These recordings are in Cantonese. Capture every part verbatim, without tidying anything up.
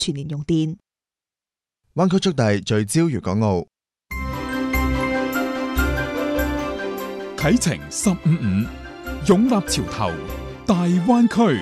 全年用電。 灣區速遞聚焦粵港澳。 啟程十五五，擁立潮頭，大灣區。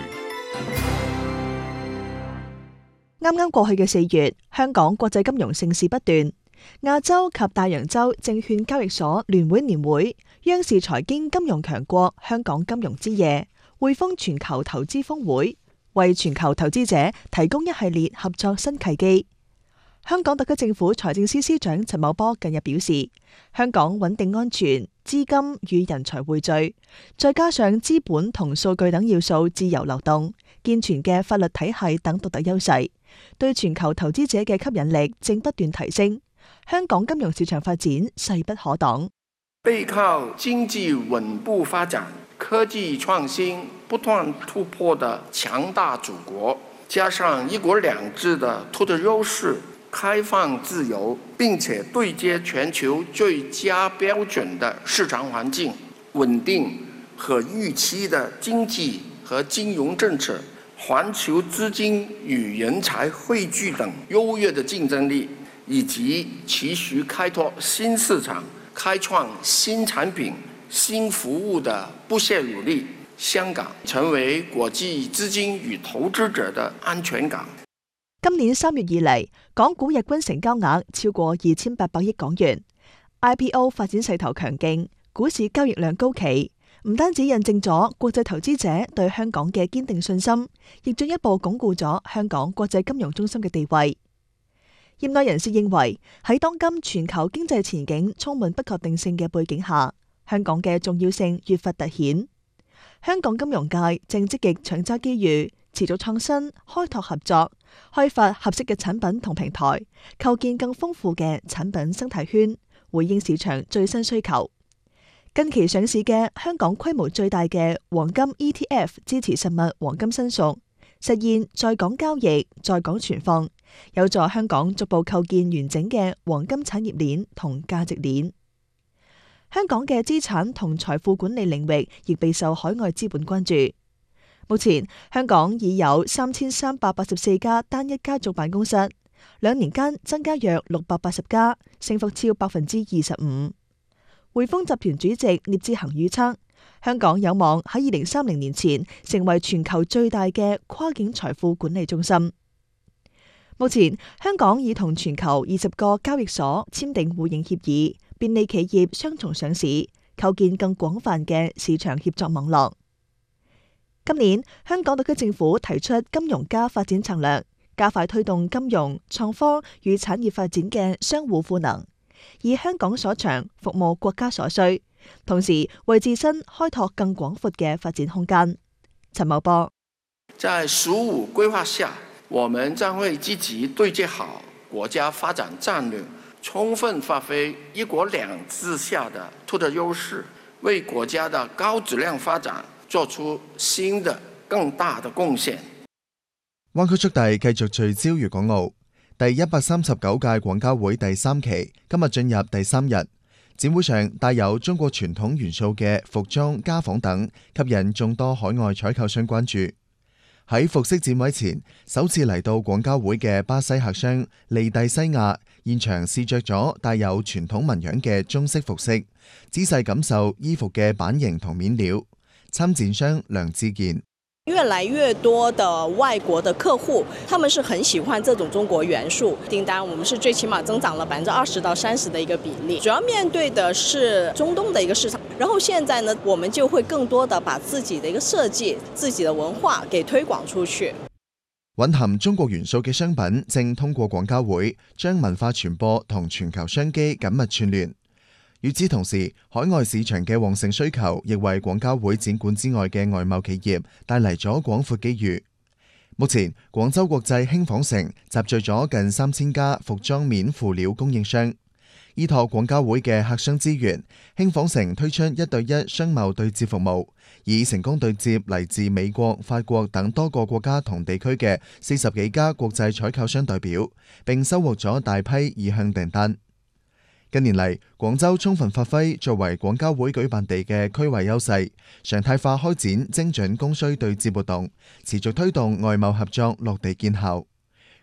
啱啱過去嘅四月，香港國際金融盛事不斷，亞洲及大洋洲證券交易所聯會年會、央視財經金融強國香港金融之夜、匯豐全球投資峰會，為全球投資者提供一系列合作新契機。香港特區政府財政司司長陳茂波近日表示，香港穩定安全、資金與人才匯聚，再加上資本同數據等要素自由流動、健全嘅法律體系等獨特優勢，對全球投資者嘅吸引力正不斷提升。香港金融市場發展勢不可擋。 背靠經濟穩步發展、科技創新不斷突破的強大祖國，加上一國兩制的獨特優勢，開放自由，並且對接全球最佳標準的市場環境，穩定和預期的經濟和金融政策，環球資金與人才匯聚等優越的競爭力，以及持續開拓新市場、開創新產品、新服務的不懈努力，香港成為國際資金與投資者的安全港。 今年三月以嚟，港股日均成交額超過二千八百億港元 ，I P O 發展勢頭強勁，股市交易量高企，唔單止印證咗國際投資者對香港嘅堅定信心，亦進一步鞏固咗香港國際金融中心嘅地位。業內人士認為，喺當今全球經濟前景充滿不確定性嘅背景下，香港嘅重要性越發凸顯。香港金融界正積極搶揸機遇，持續創新、開拓合作，開發合適嘅產品同平台，構建更豐富嘅產品生態圈，回應市場最新需求。近期上市嘅香港規模最大嘅黃金 E T F 支持實物黃金申贖，實現在港交易、在港存放，有助香港逐步構建完整嘅黃金產業鏈同價值鏈。香港嘅資產同財富管理領域亦備受海外資本關注。目前香港已有三千三百八十四家單一家族辦公室，兩年間增加約六百八十家，升幅超百分之二十五。匯豐集團主席聶志恒預測，香港有望喺二零三零年前成為全球最大嘅跨境財富管理中心。目前香港已同全球二十個交易所簽訂互認協議，便利企業雙重上市，構建更廣泛嘅市場協作網絡。今年香港特區政府提出金融加發展策略，加快推動金融、創科與產業發展嘅相互賦能，以香港所長服務國家所需，同時為自身開拓更廣闊嘅發展空間。陳茂波： 在“十五”規劃下，我們將會積極對接好國家發展戰略，充分發揮一國兩制下的獨特優勢，為國家的高質量發展做出新的更大的貢獻。 灣區速遞繼續聚焦粵港澳。第一百三十九屆廣交會第三期今日進入第三日，展會上帶有中國傳統元素嘅服裝、家紡等，吸引眾多海外採購商關注。喺服飾展位前，首次嚟到廣交會嘅巴西客商利蒂西亞，現場試着咗帶有傳統紋樣嘅中式服飾，仔細感受衣服嘅版型同面料。參展商梁志健： 越來越多的外國的客戶，他們是很喜歡這種中國元素，訂單我們是最起碼增長了百分之二十到三十的一個比例。主要面對的是中東的一個市場，然後現在呢，我們就會更多的把自己的一個設計、自己的文化給推廣出去。 蘊含中國元素嘅商品正通過廣交會將文化傳播同全球商機緊密串聯。與此同時，海外市場嘅旺盛需求亦為廣交會展館之外嘅外貿企業帶嚟咗廣闊機遇。目前，廣州國際輕紡城集聚咗近三千家服裝面輔料供應商，依託廣交會嘅客商資源，輕紡城推出一對一商貿對接服務，以成功對接嚟自美國、法國等多個國家同地區嘅四十幾家國際採購商代表，並收穫咗大批意向訂單。近年嚟，廣州充分發揮作為廣交會舉辦地嘅區位優勢，常態化開展精準供需對接活動，持續推動外貿合作落地見效。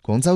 廣州